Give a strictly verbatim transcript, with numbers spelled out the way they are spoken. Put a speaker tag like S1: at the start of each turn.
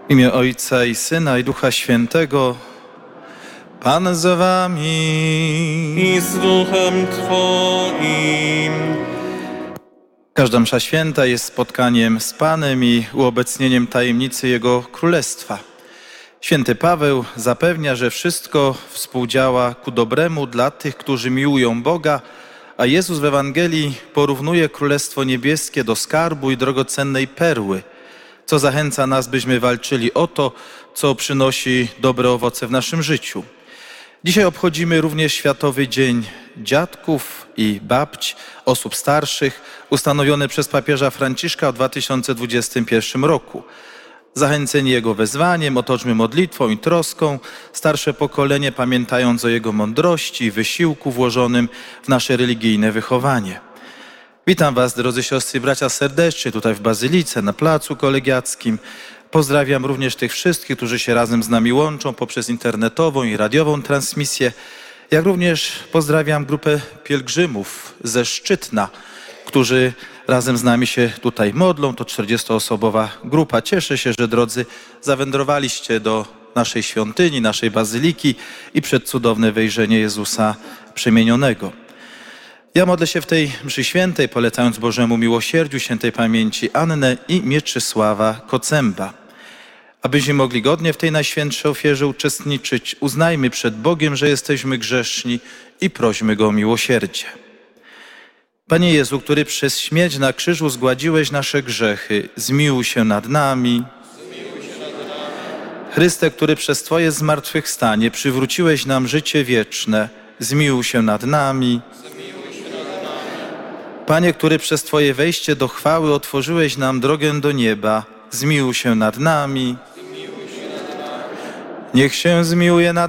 S1: W imię Ojca i Syna i Ducha Świętego. Pan z wami.
S2: I z duchem Twoim.
S1: Każda msza święta jest spotkaniem z Panem i uobecnieniem tajemnicy Jego Królestwa. Święty Paweł zapewnia, że wszystko współdziała ku dobremu dla tych, którzy miłują Boga, a Jezus w Ewangelii porównuje Królestwo Niebieskie do skarbu i drogocennej perły, co zachęca nas, byśmy walczyli o to, co przynosi dobre owoce w naszym życiu. Dzisiaj obchodzimy również Światowy Dzień Dziadków i Babć, osób starszych, ustanowiony przez papieża Franciszka w dwa tysiące dwudziestym pierwszym roku. Zachęceni Jego wezwaniem, otoczmy modlitwą i troską starsze pokolenie, pamiętając o Jego mądrości i wysiłku włożonym w nasze religijne wychowanie. Witam Was, drodzy siostry i bracia, serdecznie tutaj w Bazylice, na Placu Kolegiackim. Pozdrawiam również tych wszystkich, którzy się razem z nami łączą poprzez internetową i radiową transmisję, jak również pozdrawiam grupę pielgrzymów ze Szczytna, którzy razem z nami się tutaj modlą. To czterdziestoosobowa grupa. Cieszę się, że drodzy zawędrowaliście do naszej świątyni, naszej bazyliki i przed cudowne wejrzenie Jezusa przemienionego. Ja modlę się w tej mszy świętej, polecając Bożemu miłosierdziu świętej pamięci Annę i Mieczysława Kocemba. Abyśmy mogli godnie w tej najświętszej ofierze uczestniczyć, uznajmy przed Bogiem, że jesteśmy grzeszni i prośmy Go o miłosierdzie. Panie Jezu, który przez śmierć na krzyżu zgładziłeś nasze grzechy, zmiłuj się nad nami. Chryste, który przez Twoje zmartwychwstanie przywróciłeś nam życie wieczne, zmiłuj się nad nami. Panie, który przez Twoje wejście do chwały otworzyłeś nam drogę do nieba, zmiłuj się nad nami. Niech się zmiłuje nad